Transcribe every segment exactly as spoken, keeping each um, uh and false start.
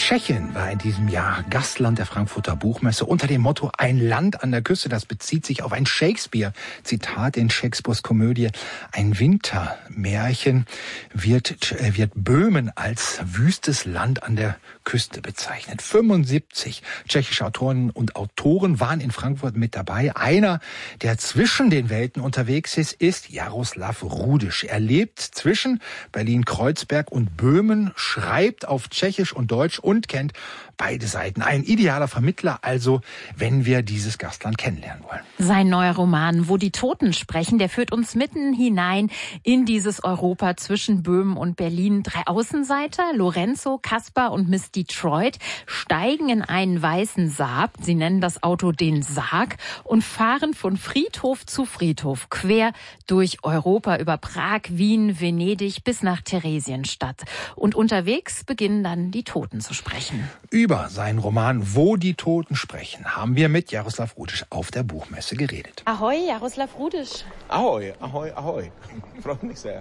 Tschechien war in diesem Jahr Gastland der Frankfurter Buchmesse unter dem Motto Ein Land an der Küste. Das bezieht sich auf ein Shakespeare-Zitat in Shakespeares Komödie. Ein Wintermärchen wird, wird Böhmen als wüstes Land an der Küste bezeichnet. fünfundsiebzig tschechische Autoren und Autoren waren in Frankfurt mit dabei. Einer, der zwischen den Welten unterwegs ist, ist Jaroslav Rudiš. Er lebt zwischen Berlin-Kreuzberg und Böhmen, schreibt auf Tschechisch und Deutsch und kennt beide Seiten. Ein idealer Vermittler also, wenn wir dieses Gastland kennenlernen wollen. Sein neuer Roman, Wo die Toten sprechen, der führt uns mitten hinein in dieses Europa zwischen Böhmen und Berlin. Drei Außenseiter, Lorenzo, Kaspar und Miss Detroit, steigen in einen weißen Saab, sie nennen das Auto den Sarg, und fahren von Friedhof zu Friedhof quer durch Europa, über Prag, Wien, Venedig bis nach Theresienstadt. Und unterwegs beginnen dann die Toten zu sprechen. Über seinen Roman Wo die Toten sprechen haben wir mit Jaroslav Rudiš auf der Buchmesse geredet. Ahoi, Jaroslav Rudiš. Ahoi, ahoi, ahoi. Freut mich sehr.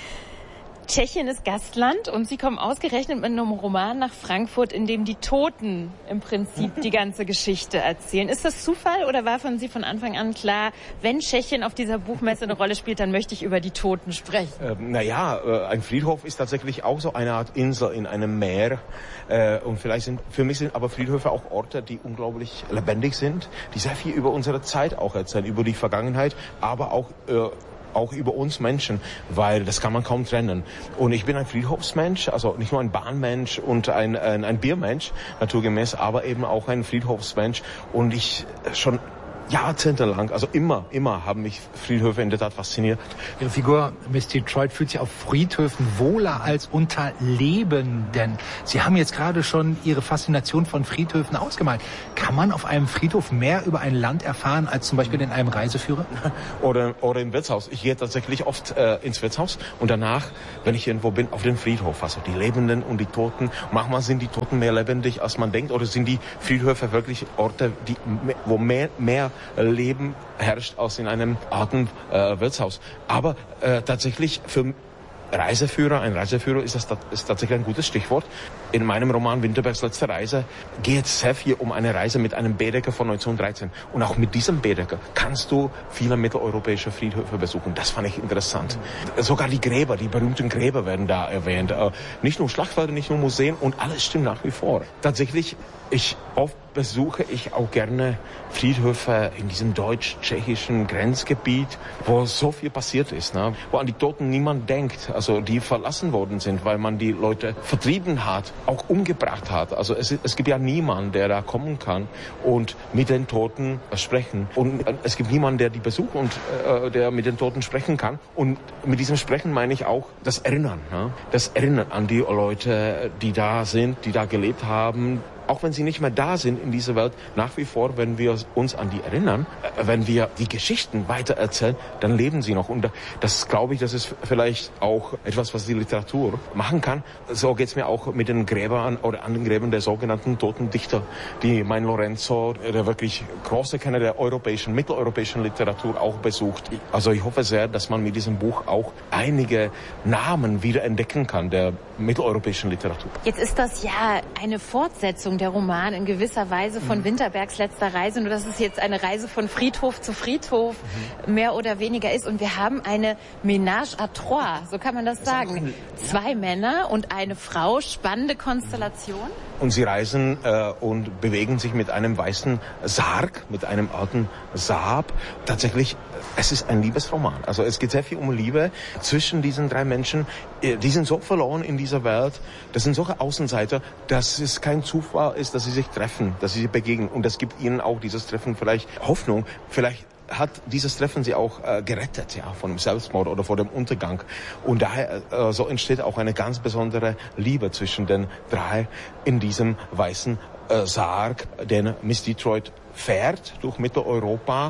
Tschechien ist Gastland und Sie kommen ausgerechnet mit einem Roman nach Frankfurt, in dem die Toten im Prinzip die ganze Geschichte erzählen. Ist das Zufall oder war von Sie von Anfang an klar, wenn Tschechien auf dieser Buchmesse eine Rolle spielt, dann möchte ich über die Toten sprechen? Ähm, naja, äh, ein Friedhof ist tatsächlich auch so eine Art Insel in einem Meer. Äh, und vielleicht sind, für mich sind aber Friedhöfe auch Orte, die unglaublich lebendig sind, die sehr viel über unsere Zeit auch erzählen, über die Vergangenheit, aber auch äh, auch über uns Menschen, weil das kann man kaum trennen. Und ich bin ein Friedhofsmensch, also nicht nur ein Bahnmensch und ein, ein, ein Biermensch, naturgemäß, aber eben auch ein Friedhofsmensch. Und ich schon jahrzehntelang, also immer, immer haben mich Friedhöfe in der Tat fasziniert. Ihre Figur Miss Detroit fühlt sich auf Friedhöfen wohler als unter Lebenden. Sie haben jetzt gerade schon Ihre Faszination von Friedhöfen ausgemalt. Kann man auf einem Friedhof mehr über ein Land erfahren als zum Beispiel in einem Reiseführer? Oder, oder im Wirtshaus. Ich gehe tatsächlich oft äh, ins Wirtshaus und danach, wenn ich irgendwo bin, auf den Friedhof. Also die Lebenden und die Toten. Manchmal sind die Toten mehr lebendig, als man denkt. Oder sind die Friedhöfe wirklich Orte, die, wo mehr, mehr Leben herrscht als in einem alten äh, Wirtshaus. Aber äh, tatsächlich für Reiseführer, ein Reiseführer ist das ist tatsächlich ein gutes Stichwort. In meinem Roman Winterbergs letzte Reise geht es sehr viel um eine Reise mit einem Baedeker von neunzehnhundertdreizehn. Und auch mit diesem Baedeker kannst du viele mitteleuropäische Friedhöfe besuchen. Das fand ich interessant. Mhm. Sogar die Gräber, die berühmten Gräber werden da erwähnt. Äh, nicht nur Schlachtfelder, nicht nur Museen und alles stimmt nach wie vor. Tatsächlich, ich oft besuche ich auch gerne Friedhöfe in diesem deutsch-tschechischen Grenzgebiet, wo so viel passiert ist, ne? Wo an die Toten niemand denkt, also die verlassen worden sind, weil man die Leute vertrieben hat, auch umgebracht hat. Also es, es gibt ja niemanden, der da kommen kann und mit den Toten sprechen. Und es gibt niemanden, der die besucht und äh, der mit den Toten sprechen kann. Und mit diesem Sprechen meine ich auch das Erinnern, ne? Das Erinnern an die Leute, die da sind, die da gelebt haben. Auch wenn sie nicht mehr da sind in dieser Welt, nach wie vor, wenn wir uns an die erinnern, wenn wir die Geschichten weitererzählen, dann leben sie noch. Und das glaube ich, das ist vielleicht auch etwas, was die Literatur machen kann. So geht es mir auch mit den Gräbern oder an den Gräbern der sogenannten toten Dichter, die mein Lorenzo, der wirklich große Kenner der europäischen, mitteleuropäischen Literatur, auch besucht. Also ich hoffe sehr, dass man mit diesem Buch auch einige Namen wieder entdecken kann der mitteleuropäischen Literatur. Jetzt ist das ja eine Fortsetzung, der Roman in gewisser Weise von Winterbergs letzter Reise, nur dass es jetzt eine Reise von Friedhof zu Friedhof mhm. mehr oder weniger ist. Und wir haben eine Ménage à trois, so kann man das sagen. Zwei Männer und eine Frau, spannende Konstellation. Und sie reisen äh, und bewegen sich mit einem weißen Sarg, mit einem alten Saab. Tatsächlich, es ist ein Liebesroman. Also es geht sehr viel um Liebe zwischen diesen drei Menschen. Die sind so verloren in dieser Welt. Das sind solche Außenseiter, dass es kein Zufall ist, dass sie sich treffen, dass sie sich begegnen. Und das gibt ihnen auch dieses Treffen vielleicht Hoffnung. Vielleicht hat dieses Treffen sie auch äh, gerettet, ja, von dem Selbstmord oder vor dem Untergang. Und daher äh, so entsteht auch eine ganz besondere Liebe zwischen den drei in diesem weißen äh, Sarg, den Miss Detroit fährt durch Mitteleuropa.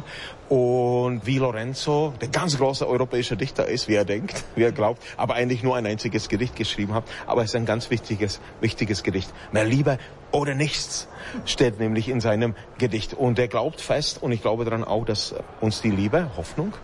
Und wie Lorenzo, der ganz große europäische Dichter ist, wie er denkt, wie er glaubt, aber eigentlich nur ein einziges Gedicht geschrieben hat. Aber es ist ein ganz wichtiges, wichtiges Gedicht. Mehr Liebe oder nichts steht nämlich in seinem Gedicht. Und er glaubt fest, und ich glaube daran auch, dass uns die Liebe, Hoffnung,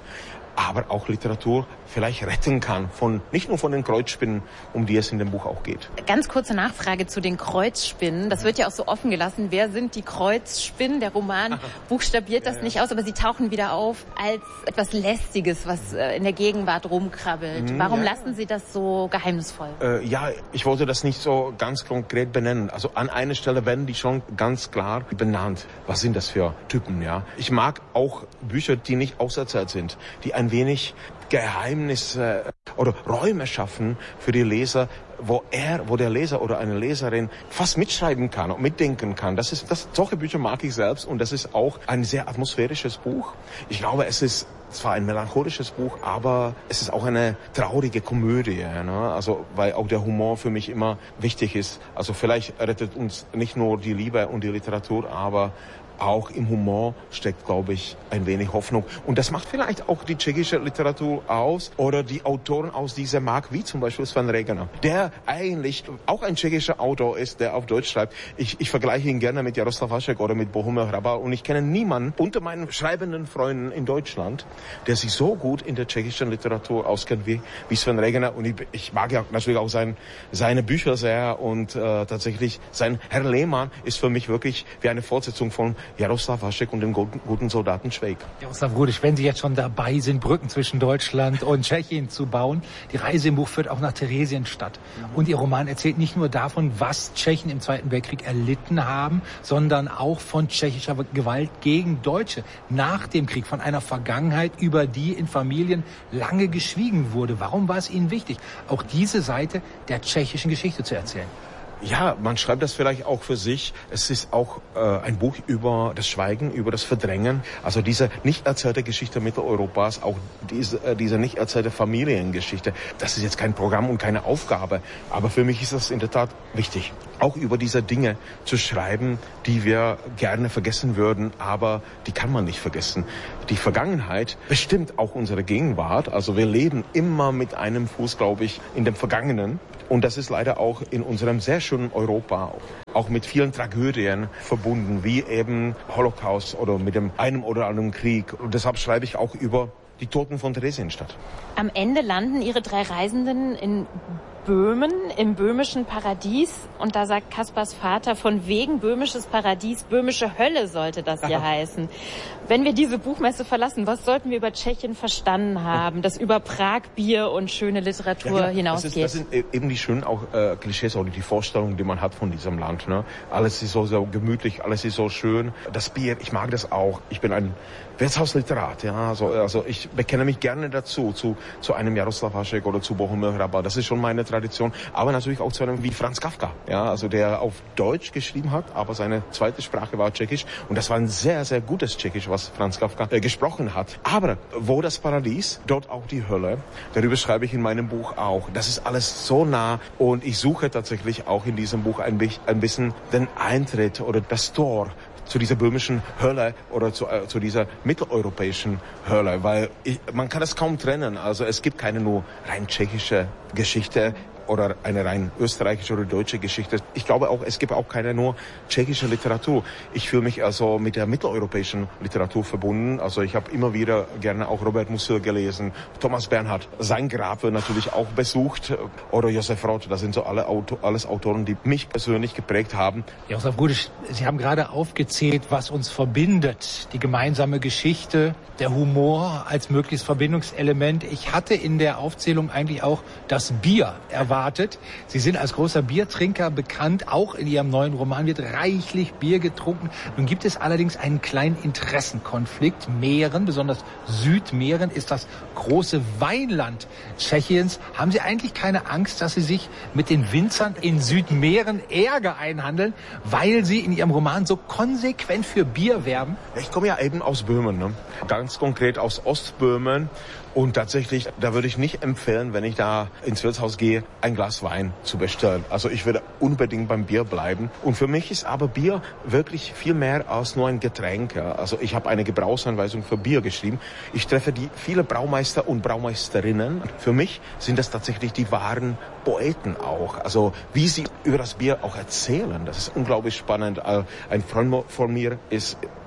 aber auch Literatur vielleicht retten kann, von nicht nur von den Kreuzspinnen, um die es in dem Buch auch geht. Ganz kurze Nachfrage zu den Kreuzspinnen. Das wird ja auch so offen gelassen. Wer sind die Kreuzspinnen? Der Roman buchstabiert das nicht aus, aber sie tauchen wieder auf als etwas Lästiges, was in der Gegenwart rumkrabbelt. Warum ja. lassen Sie das so geheimnisvoll? Äh, ja, ich wollte das nicht so ganz konkret benennen. Also an einer Stelle werden die schon ganz klar benannt. Was sind das für Typen, ja? Ich mag auch Bücher, die nicht auserzählt sind, die ein wenig Geheimnisse oder Räume schaffen für die Leser, wo er, wo der Leser oder eine Leserin fast mitschreiben kann und mitdenken kann. Das ist, das, solche Bücher mag ich selbst und das ist auch ein sehr atmosphärisches Buch. Ich glaube, es ist zwar ein melancholisches Buch, aber es ist auch eine traurige Komödie, ne? Also, weil auch der Humor für mich immer wichtig ist. Also vielleicht rettet uns nicht nur die Liebe und die Literatur, aber auch im Humor steckt, glaube ich, ein wenig Hoffnung. Und das macht vielleicht auch die tschechische Literatur aus oder die Autoren aus dieser mag, wie zum Beispiel Sven Regener, der eigentlich auch ein tschechischer Autor ist, der auf Deutsch schreibt. Ich, ich vergleiche ihn gerne mit Jaroslav Hašek oder mit Bohumil Hrabal und ich kenne niemanden unter meinen schreibenden Freunden in Deutschland, der sich so gut in der tschechischen Literatur auskennt wie, wie Sven Regener. Und ich, ich mag ja natürlich auch sein, seine Bücher sehr und äh, tatsächlich sein Herr Lehmann ist für mich wirklich wie eine Fortsetzung von Jaroslav Hašek und dem guten, guten Soldaten Schweig. Jaroslav Rudisch, wenn Sie jetzt schon dabei sind, Brücken zwischen Deutschland und Tschechien zu bauen, die Reise im Buch führt auch nach Theresienstadt. Mhm. Und Ihr Roman erzählt nicht nur davon, was Tschechen im Zweiten Weltkrieg erlitten haben, sondern auch von tschechischer Gewalt gegen Deutsche nach dem Krieg, von einer Vergangenheit, über die in Familien lange geschwiegen wurde. Warum war es Ihnen wichtig, auch diese Seite der tschechischen Geschichte zu erzählen? Ja, man schreibt das vielleicht auch für sich. Es ist auch äh, ein Buch über das Schweigen, über das Verdrängen. Also diese nicht erzählte Geschichte Mitteleuropas, auch diese, äh, diese nicht erzählte Familiengeschichte. Das ist jetzt kein Programm und keine Aufgabe. Aber für mich ist das in der Tat wichtig, auch über diese Dinge zu schreiben, die wir gerne vergessen würden, aber die kann man nicht vergessen. Die Vergangenheit bestimmt auch unsere Gegenwart. Also wir leben immer mit einem Fuß, glaube ich, in dem Vergangenen. Und das ist leider auch in unserem sehr schönen Europa auch mit vielen Tragödien verbunden, wie eben Holocaust oder mit dem einem oder anderen Krieg. Und deshalb schreibe ich auch über die Toten von Theresienstadt. Am Ende landen Ihre drei Reisenden in Böhmen, im böhmischen Paradies. Und da sagt Kaspars Vater, von wegen böhmisches Paradies, böhmische Hölle sollte das hier heißen. Wenn wir diese Buchmesse verlassen, was sollten wir über Tschechien verstanden haben, das über Prag, Bier und schöne Literatur ja, genau. hinausgeht? Das, ist, das sind eben die schönen auch äh, Klischees oder die Vorstellungen, die man hat von diesem Land. Ne? Alles ist so, so gemütlich, alles ist so schön. Das Bier, ich mag das auch. Ich bin ein Wirtshausliterat, ja, also, also ich bekenne mich gerne dazu, zu, zu einem Jaroslav Hašek oder zu Bohumil Hrabal. Das ist schon meine Tradition, aber natürlich auch zu einem wie Franz Kafka, ja, also der auf Deutsch geschrieben hat, aber seine zweite Sprache war Tschechisch und das war ein sehr, sehr gutes Tschechisch, was Franz Kafka äh, gesprochen hat. Aber wo das Paradies, dort auch die Hölle, darüber schreibe ich in meinem Buch auch. Das ist alles so nah und ich suche tatsächlich auch in diesem Buch ein, ein bisschen den Eintritt oder das Tor zu dieser böhmischen Hölle oder zu, äh, zu dieser mitteleuropäischen Hölle, weil ich, man kann das kaum trennen. Also es gibt keine nur rein tschechische Geschichte oder eine rein österreichische oder deutsche Geschichte. Ich glaube auch, es gibt auch keine nur tschechische Literatur. Ich fühle mich also mit der mitteleuropäischen Literatur verbunden. Also ich habe immer wieder gerne auch Robert Musil gelesen, Thomas Bernhard, sein Grab wird natürlich auch besucht oder Josef Roth. Das sind so alle Auto, alles Autoren, die mich persönlich geprägt haben. Josef Rudisch, Sie haben gerade aufgezählt, was uns verbindet. Die gemeinsame Geschichte, der Humor als mögliches Verbindungselement. Ich hatte in der Aufzählung eigentlich auch das Bier erwartet. Sie sind als großer Biertrinker bekannt. Auch in Ihrem neuen Roman wird reichlich Bier getrunken. Nun gibt es allerdings einen kleinen Interessenkonflikt. Mähren, besonders Südmähren, ist das große Weinland Tschechiens. Haben Sie eigentlich keine Angst, dass Sie sich mit den Winzern in Südmähren Ärger einhandeln, weil Sie in Ihrem Roman so konsequent für Bier werben? Ich komme ja eben aus Böhmen, ne? Ganz konkret aus Ostböhmen. Und tatsächlich, da würde ich nicht empfehlen, wenn ich da ins Wirtshaus gehe, ein Glas Wein zu bestellen. Also ich würde unbedingt beim Bier bleiben. Und für mich ist aber Bier wirklich viel mehr als nur ein Getränk. Also ich habe eine Gebrauchsanweisung für Bier geschrieben. Ich treffe die viele Braumeister und Braumeisterinnen. Für mich sind das tatsächlich die wahren Poeten auch. Also wie sie über das Bier auch erzählen, das ist unglaublich spannend. Ein Freund von mir ist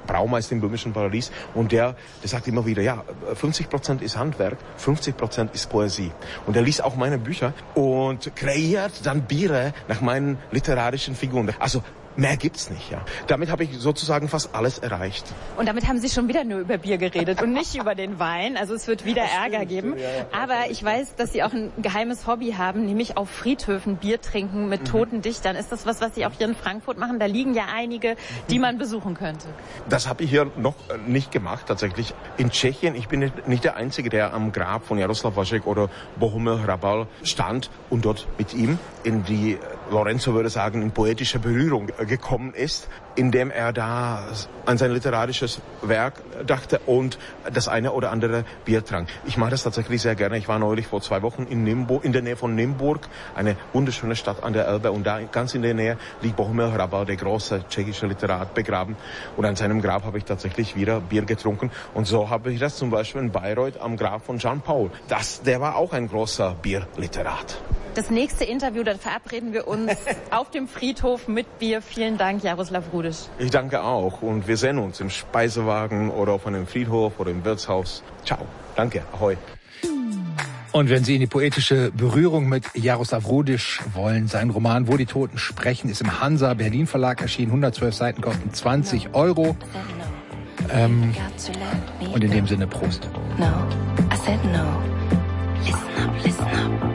Braumeister im böhmischen Paradies. Und der, der sagt immer wieder, ja, fünfzig Prozent ist Handwerk, fünfzig Prozent ist Poesie. Und er liest auch meine Bücher und kreiert dann Biere nach meinen literarischen Figuren. Also mehr gibt's nicht, ja. Damit habe ich sozusagen fast alles erreicht. Und damit haben Sie schon wieder nur über Bier geredet und nicht über den Wein. Also es wird wieder Ärger geben. Aber ich weiß, dass Sie auch ein geheimes Hobby haben, nämlich auf Friedhöfen Bier trinken mit toten Dichtern. Ist das was, was Sie auch hier in Frankfurt machen? Da liegen ja einige, die man besuchen könnte. Das habe ich hier noch nicht gemacht, tatsächlich. In Tschechien, ich bin nicht der Einzige, der am Grab von Jaroslav Hašek oder Bohumil Hrabal stand und dort mit ihm in die, Lorenzo würde sagen, in poetische Berührung gekommen ist, indem er da an sein literarisches Werk dachte und das eine oder andere Bier trank. Ich mache das tatsächlich sehr gerne. Ich war neulich vor zwei Wochen in Nymburk, in der Nähe von Nymburk, eine wunderschöne Stadt an der Elbe, und da ganz in der Nähe liegt Bohumil Hrabal, der große tschechische Literat, begraben, und an seinem Grab habe ich tatsächlich wieder Bier getrunken, und so habe ich das zum Beispiel in Bayreuth am Grab von Jean Paul. Das, der war auch ein großer Bierliterat. Das nächste Interview, dann verabreden wir uns auf dem Friedhof mit Bier. Vielen Dank, Jaroslav Rudisch. Ich danke auch, und wir sehen uns im Speisewagen oder auf einem Friedhof oder im Wirtshaus. Ciao. Danke. Ahoi. Und wenn Sie in die poetische Berührung mit Jaroslav Rudisch wollen, sein Roman Wo die Toten sprechen ist im Hansa Berlin Verlag erschienen. hundertzwölf Seiten kosten zwanzig Euro. Ähm, und in dem Sinne Prost. No, I said no. Listen up, listen up.